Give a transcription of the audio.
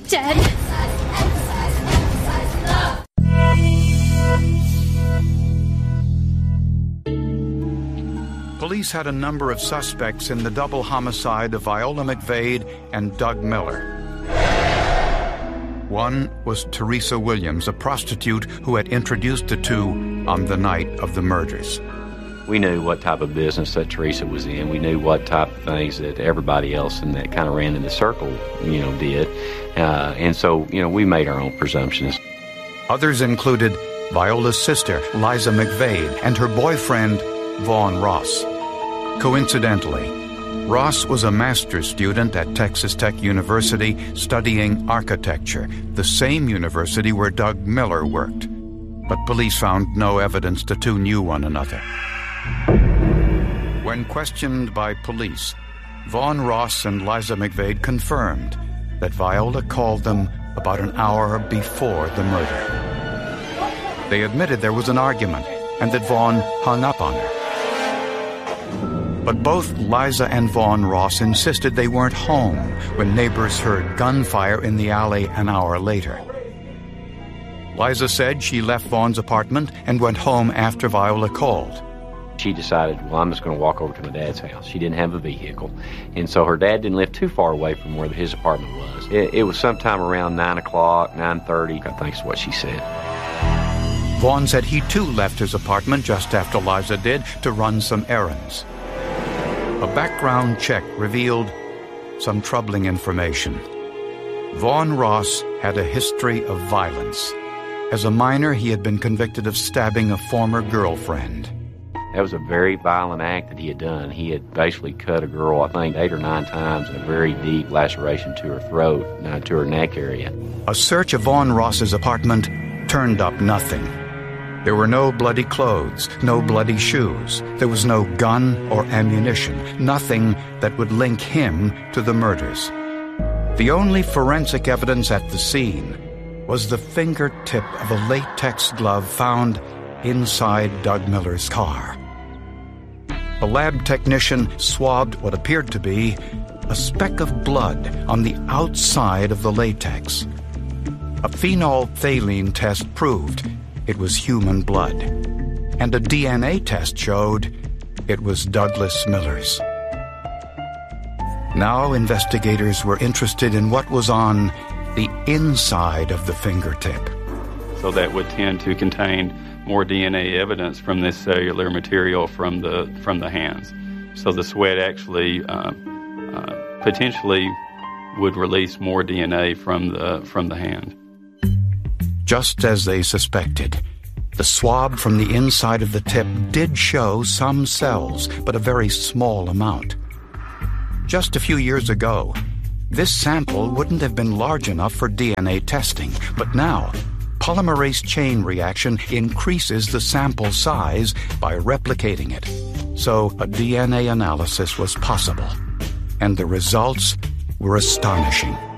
dead. Police had a number of suspects in the double homicide of Viola McVade and Doug Miller. One was Teresa Williams, a prostitute who had introduced the two on the night of the murders. We knew what type of business that Teresa was in. We knew what type of things that everybody else in that kind of ran in the circle, did. And so, we made our own presumptions. Others included Viola's sister, Liza McVade, and her boyfriend, Vaughn Ross. Coincidentally, Ross was a master's student at Texas Tech University studying architecture, the same university where Doug Miller worked. But police found no evidence the two knew one another. When questioned by police, Vaughn Ross and Liza McVade confirmed that Viola called them about an hour before the murder. They admitted there was an argument and that Vaughn hung up on her. But both Liza and Vaughn Ross insisted they weren't home when neighbors heard gunfire in the alley an hour later. Liza said she left Vaughn's apartment and went home after Viola called. She decided, well, I'm just going to walk over to my dad's house. She didn't have a vehicle. And so her dad didn't live too far away from where his apartment was. It was sometime around 9 o'clock, 9:30, I think is what she said. Vaughn said he too left his apartment just after Liza did to run some errands. A background check revealed some troubling information. Vaughn Ross had a history of violence. As a minor, he had been convicted of stabbing a former girlfriend. That was a very violent act that he had done. He had basically cut a girl, I think, 8 or 9 times, and a very deep laceration to her throat, to her neck area. A search of Vaughn Ross's apartment turned up nothing. There were no bloody clothes, no bloody shoes. There was no gun or ammunition, nothing that would link him to the murders. The only forensic evidence at the scene was the fingertip of a latex glove found inside Doug Miller's car. A lab technician swabbed what appeared to be a speck of blood on the outside of the latex. A phenolphthalein test proved it was human blood, and a DNA test showed it was Douglas Miller's. Now investigators were interested in what was on the inside of the fingertip. So that would tend to contain more DNA evidence from this cellular material from the hands. So the sweat actually potentially would release more DNA from the hand. Just as they suspected, the swab from the inside of the tip did show some cells, but a very small amount. Just a few years ago, this sample wouldn't have been large enough for DNA testing, but now, polymerase chain reaction increases the sample size by replicating it. So a DNA analysis was possible, and the results were astonishing.